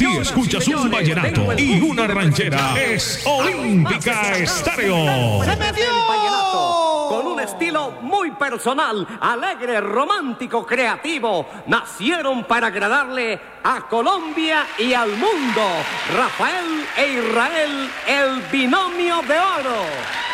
escuchas un vallenato y una ranchera, es Olímpica Estéreo. ¡Se me dio! Con un estilo muy personal, alegre, romántico, creativo, nacieron para agradarle a Colombia y al mundo. Rafael e Israel, el binomio de oro.